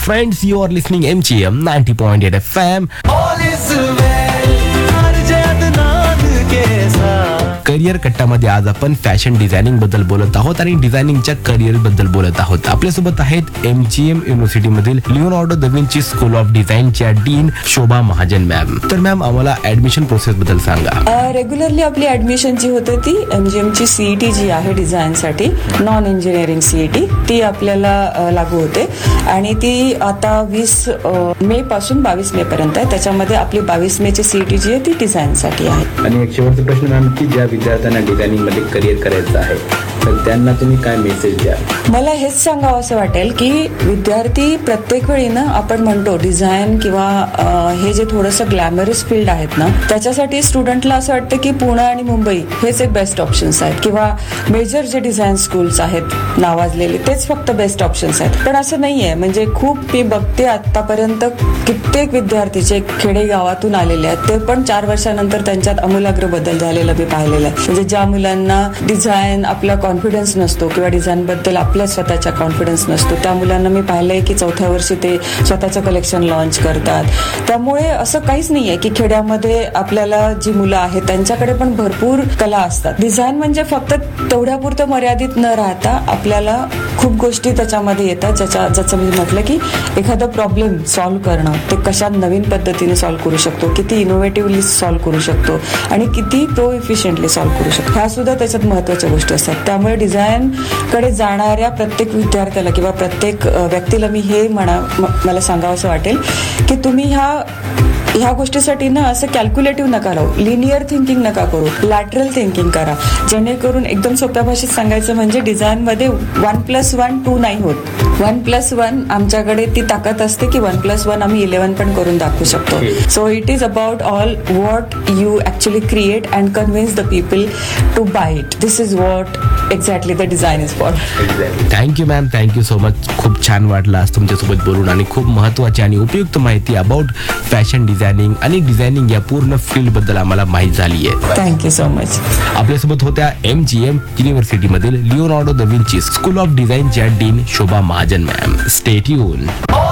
friends, you are listening MGM 90.8 FM. Career कट्टामध्ये आज आपण fashion designing बद्दल बोलत आहोत आणि डिझायनिंगच्या करिअर बद्दल बोलत आहोत. आपल्यासोबत आहेत MGM युनिव्हर्सिटी मधील Leonardo da Vinci school of डिझाईनच्या डीन शोभा महाजन मॅम. तर मॅम, आम्हाला ऍडमिशन प्रोसेस बद्दल सांगा. रेग्युलरली आपली ऍडमिशन जी होते ती MGM ची CET जी आहे डिझाईनसाठी, नॉन इंजिनिअरिंग CET, ती आपल्याला लागू होते आणि ती आता 20 मे पासून 22 मे पर्यंत आहे. त्याच्यामध्ये आपली 22 मे ची CET जी आहे ती डिझाईनसाठी आहे. आणि एक शेवटचा प्रश्न मॅम, की ज्या विद्यार्थ्यांना डिझायनिंग मध्ये करिअर करायचं आहे तर त्यांना तुम्ही काय मेसेज द्या? मला हेच सांगावं असं वाटेल की विद्यार्थी प्रत्येक वेळी ना, आपण म्हणतो डिझाईन किंवा हे जे थोडंसं ग्लॅमरस फील्ड आहेत ना, त्याच्यासाठी स्टुडंटला असं वाटतं की पुणे आणि मुंबई हेच एक बेस्ट ऑप्शन्स आहेत किंवा मेजर जे डिझाईन स्कूल्स आहेत नावाजलेले तेच फक्त बेस्ट ऑप्शन्स आहेत. पण असं नाहीये. म्हणजे खूप मी बघते आतापर्यंत कित्येक विद्यार्थी जे खेडेगावातून आलेले आहेत ते पण 4 वर्षानंतर त्यांच्यात आमूलाग्र बदल झालेला मी पाहिलेला आहे. म्हणजे ज्या मुलांना डिझाईन आपला कॉन्फिडन्स नसतो किंवा डिझाईन बद्दल आपल्या स्वतःचा कॉन्फिडन्स नसतो, त्या मुलांना मी पाहिलंय की 4थ्या वर्षी ते स्वतःचं कलेक्शन लॉन्च करतात. त्यामुळे असं काहीच नाहीये की खेड्यामध्ये आपल्याला जी मुलं आहेत त्यांच्याकडे पण भरपूर कला असतात. डिझाईन म्हणजे फक्त तेवढ्यापुरतं मर्यादित न राहता आपल्याला खूप गोष्टी त्याच्यामध्ये येतात. ज्याचं मी म्हटलं की एखादा प्रॉब्लेम सॉल्व्ह करणं, ते कशा नवीन पद्धतीने सॉल्व्ह करू शकतो, किती इनोव्हेटिव्हली सॉल्व्ह करू शकतो आणि किती प्रो इफिशियंटली सॉल्व्ह करू शकतो, ह्या सुद्धा त्याच्यात महत्वाच्या गोष्टी असतात. त्यामुळे डिझाईन कडे जाणाऱ्या प्रत्येक विद्यार्थ्याला किंवा प्रत्येक व्यक्तीला मी हे मला सांगावं असं वाटेल की तुम्ही ह्या गोष्टीसाठी ना असं कॅल्क्युलेटिव्ह नका राहू, लिनियर थिंकिंग नका करू, लॅटरल थिंकिंग करा. जेणेकरून एकदम सोप्या भाषेत सांगायचं म्हणजे डिझाईन मध्ये 1+1 2 नाही होत. 1+1 आमच्याकडे ती ताकद असते की 1+1 आम्ही 11 पण करून दाखवू शकतो. So it is about all what you actually create and convince the people to bye it. This is what exactly the design is for. Thank you ma'am, thank you so much. खूप छान वाटलं आज तुमच्यासोबत बोलून आणि खूप महत्वाची आणि उपयुक्त माहिती अबाउट फॅशन डिझायनिंग आणि डिझायनिंग या पूर्ण फील्ड बद्दल आम्हाला माहिती झाली आहे. Thank you so much. आपल्यासोबत होत्या MGM युनिव्हर्सिटी मधील Leonardo da Vinci school of डिझाईनच्या डीन शोभा महाजन मॅम. Stay tune.